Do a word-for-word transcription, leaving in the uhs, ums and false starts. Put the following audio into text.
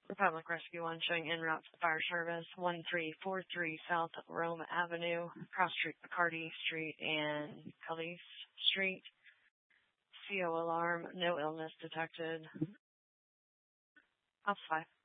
Republic Rescue one showing en route to the fire service, one three four three South Rome Avenue, cross street McCarty Street and Calise Street. C O alarm, no illness detected. House five.